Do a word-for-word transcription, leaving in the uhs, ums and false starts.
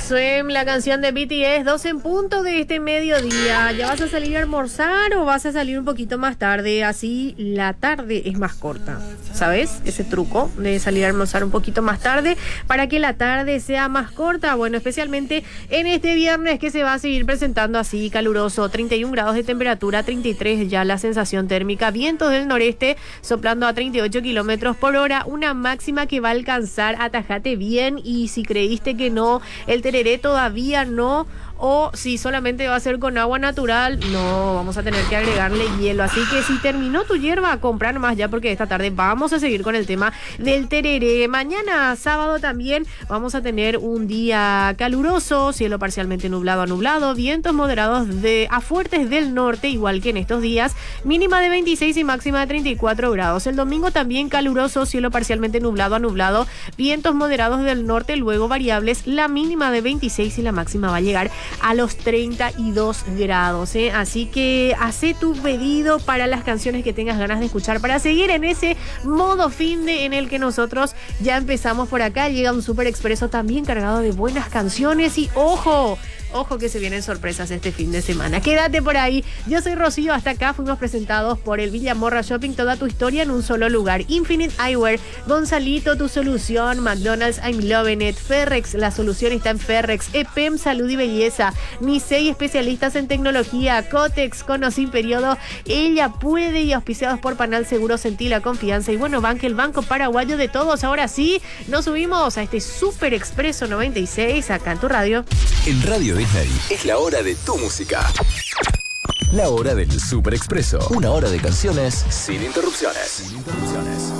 Swim, la canción de B T S, dos en punto de este mediodía. ¿Ya vas a salir a almorzar o vas a salir un poquito más tarde? Así la tarde es más corta, ¿sabes? Ese truco de salir a almorzar un poquito más tarde para que la tarde sea más corta. Bueno, especialmente en este viernes que se va a seguir presentando así caluroso, treinta y un grados de temperatura, treinta y tres ya la sensación térmica, vientos del noreste soplando a treinta y ocho kilómetros por hora, una máxima que va a alcanzar, atajate bien, y si creíste que no, el tereré todavía no, o si solamente va a ser con agua natural, no, vamos a tener que agregarle hielo. Así que si terminó tu hierba, a comprar más ya, porque esta tarde vamos a seguir con el tema del tereré. Mañana, sábado, también vamos a tener un día caluroso, cielo parcialmente nublado a nublado, vientos moderados de a fuertes del norte, igual que en estos días, mínima de veintiséis y máxima de treinta y cuatro grados. El domingo también caluroso, cielo parcialmente nublado a nublado, vientos moderados del norte, luego variables, la mínima de veintiséis y la máxima va a llegar a los treinta y dos grados, ¿eh? Así que hace tu pedido para las canciones que tengas ganas de escuchar para seguir en ese modo finde en el que nosotros ya empezamos por acá. Llega un Super Expreso también cargado de buenas canciones y ¡ojo! Ojo que se vienen sorpresas este fin de semana. Quédate por ahí. Yo soy Rocío. Hasta acá fuimos presentados por el Villamorra Shopping. Toda tu historia en un solo lugar. Infinite Eyewear, Gonzalito, tu solución. McDonald's, I'm Loving It. Ferrex, la solución está en Ferrex. E P E M, salud y belleza. Nisei, especialistas en tecnología. Cotex, con o sin periodo. Ella puede, y auspiciados por Panal Seguro. Sentí la confianza. Y bueno, Banque, el banco paraguayo de todos. Ahora sí, nos subimos a este Super Expreso noventa y seis acá en tu radio. En Radio Disney es la hora de tu música. La hora del Super Expreso. Una hora de canciones sin interrupciones. Sin interrupciones.